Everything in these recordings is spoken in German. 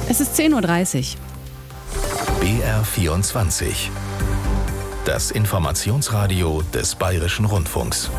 Es ist 10:30 Uhr. BR24. Das Informationsradio des Bayerischen Rundfunks.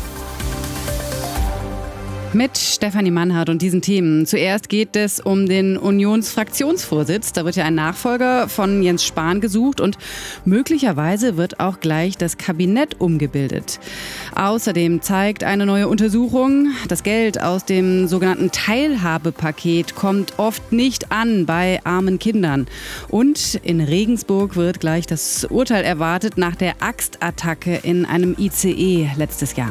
Mit Stefanie Mannhardt und diesen Themen. Zuerst geht es um den Unionsfraktionsvorsitz. Da wird ja ein Nachfolger von Jens Spahn gesucht und möglicherweise wird auch gleich das Kabinett umgebildet. Außerdem zeigt eine neue Untersuchung, das Geld aus dem sogenannten Teilhabepaket kommt oft nicht an bei armen Kindern. Und in Regensburg wird gleich das Urteil erwartet nach der Axtattacke in einem ICE letztes Jahr.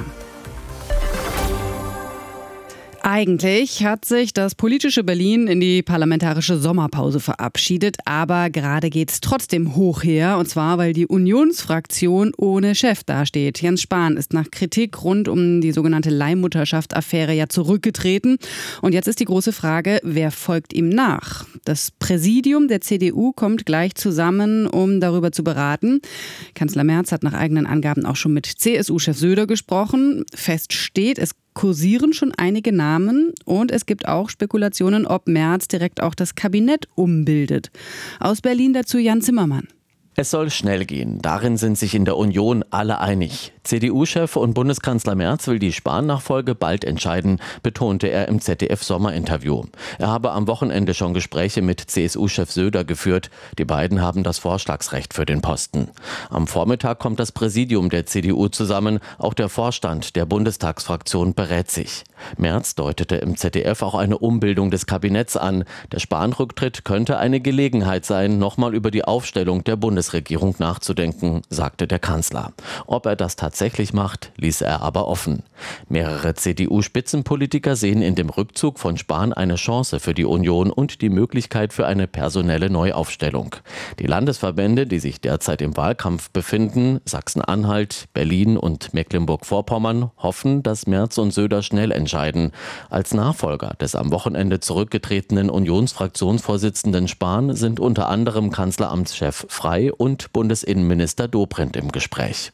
Eigentlich hat sich das politische Berlin in die parlamentarische Sommerpause verabschiedet, aber gerade geht's trotzdem hoch her, und zwar, weil die Unionsfraktion ohne Chef dasteht. Jens Spahn ist nach Kritik rund um die sogenannte Leihmutterschaft-Affäre ja zurückgetreten. Und jetzt ist die große Frage, wer folgt ihm nach? Das Präsidium der CDU kommt gleich zusammen, um darüber zu beraten. Kanzler Merz hat nach eigenen Angaben auch schon mit CSU-Chef Söder gesprochen. Fest steht, es kursieren schon einige Namen und es gibt auch Spekulationen, ob Merz direkt auch das Kabinett umbildet. Aus Berlin dazu Jan Zimmermann. Es soll schnell gehen. Darin sind sich in der Union alle einig. CDU-Chef und Bundeskanzler Merz will die Spahn-Nachfolge bald entscheiden, betonte er im ZDF-Sommerinterview. Er habe am Wochenende schon Gespräche mit CSU-Chef Söder geführt. Die beiden haben das Vorschlagsrecht für den Posten. Am Vormittag kommt das Präsidium der CDU zusammen. Auch der Vorstand der Bundestagsfraktion berät sich. Merz deutete im ZDF auch eine Umbildung des Kabinetts an. Der Spahn-Rücktritt könnte eine Gelegenheit sein, nochmal über die Aufstellung der Bundesregierung nachzudenken, sagte der Kanzler. Ob er das tatsächlich macht, ließ er aber offen. Mehrere CDU-Spitzenpolitiker sehen in dem Rückzug von Spahn eine Chance für die Union und die Möglichkeit für eine personelle Neuaufstellung. Die Landesverbände, die sich derzeit im Wahlkampf befinden, Sachsen-Anhalt, Berlin und Mecklenburg-Vorpommern, hoffen, dass Merz und Söder schnell entscheiden. Als Nachfolger des am Wochenende zurückgetretenen Unionsfraktionsvorsitzenden Spahn sind unter anderem Kanzleramtschef Frey und Bundesinnenminister Dobrindt im Gespräch.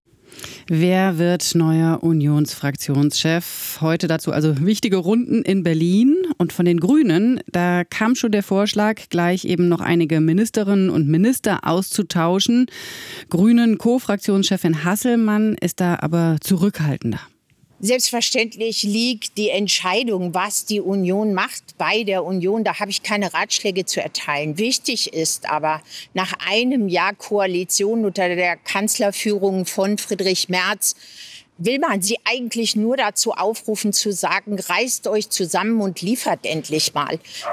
Wer wird neuer Unionsfraktionschef? Heute dazu also wichtige Runden in Berlin. Und von den Grünen, da kam schon der Vorschlag, gleich eben noch einige Ministerinnen und Minister auszutauschen. Grünen Co-Fraktionschefin Hasselmann ist da aber zurückhaltender. Selbstverständlich liegt die Entscheidung, was die Union macht, bei der Union. Da habe ich keine Ratschläge zu erteilen. Wichtig ist aber, nach einem Jahr Koalition unter der Kanzlerführung von Friedrich Merz, will man sie eigentlich nur dazu aufrufen zu sagen, reißt euch zusammen und liefert endlich mal.